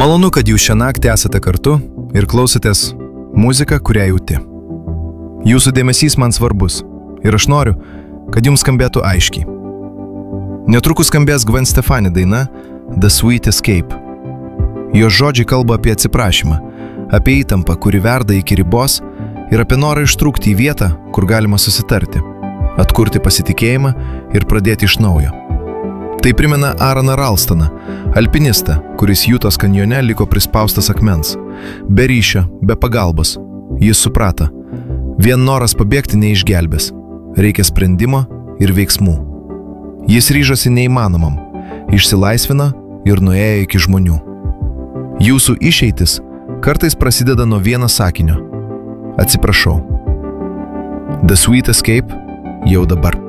Malonu, kad jūs šią naktį esate kartu ir klausotės muziką, kurią jauti. Jūsų dėmesys man svarbus ir aš noriu, kad jums skambėtų aiškiai. Netrukus skambės Gwen Stefani daina The Sweet Escape. Jos žodžiai kalba apie atsiprašymą, apie įtampą, kuri verda iki ribos ir apie norą ištrūkti į vietą, kur galima susitarti, atkurti pasitikėjimą ir pradėti iš naujo. Tai primena Aaroną Ralstoną, alpinistą, kuris Jutos kanjone liko prispaustas akmens. Be ryšio, be pagalbos. Jis suprato, vien noras pabėgti neišgelbės. Reikia sprendimo ir veiksmų. Jis ryžosi neįmanomam, išsilaisvino ir nuėjo iki žmonių. Jūsų išeitis kartais prasideda nuo vieno sakinio. Atsiprašau. The Sweet Escape jau dabar.